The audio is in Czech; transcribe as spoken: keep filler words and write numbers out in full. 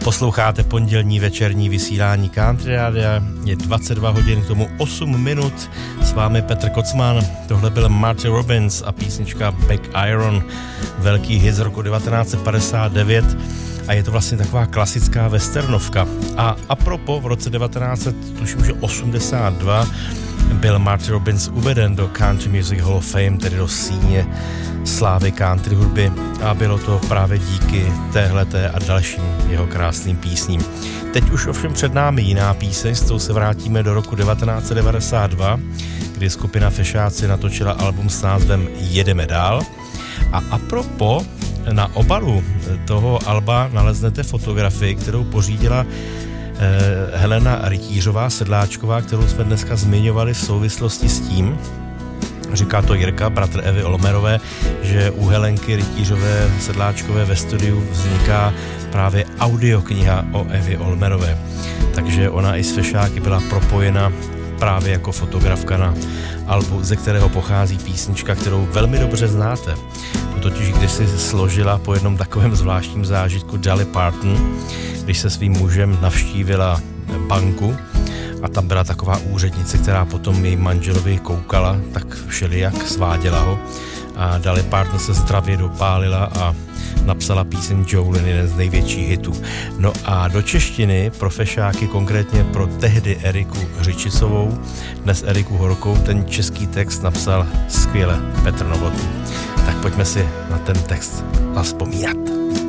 Posloucháte pondělní večerní vysílání Country Radia, je dvacet dva hodin, k tomu osm minut, s vámi Petr Kocman, tohle byl Marty Robbins a písnička Back Iron, velký hit z roku devatenáct set padesát devět a je to vlastně taková klasická westernovka. A apropos v roce devatenáct set osmdesát dva byl Marty Robbins uveden do Country Music Hall of Fame, tedy do síně slávy country hudby, a bylo to právě díky téhleté a dalším jeho krásným písním. Teď už ovšem před námi jiná píseň, s tou se vrátíme do roku devatenáct set devadesát dva, kdy skupina Fešáci natočila album s názvem Jedeme dál. A apropo, na obalu toho alba naleznete fotografii, kterou pořídila Helena Rytířová Sedláčková, kterou jsme dneska zmiňovali v souvislosti s tím, říká to Jirka, bratr Evy Olmerové, že u Helenky Rytířové Sedláčkové ve studiu vzniká právě audiokniha o Evě Olmerové. Takže ona i s Fešáky byla propojena právě jako fotografka na albu, ze kterého pochází písnička, kterou velmi dobře znáte. To totiž kdysi složila po jednom takovém zvláštním zážitku Dolly Parton, když se svým mužem navštívila banku a tam byla taková úřednice, která potom její manželovi koukala, tak všelijak sváděla ho a Dolly Parton se zdravě dopálila a napsala píseň Jolene, jeden z největších hitů. No a do češtiny pro Fešáky, konkrétně pro tehdy Eriku Hřičicovou, dnes Eriku Horkou, ten český text napsal skvěle Petr Novotný. Tak pojďme si na ten text zavzpomínat.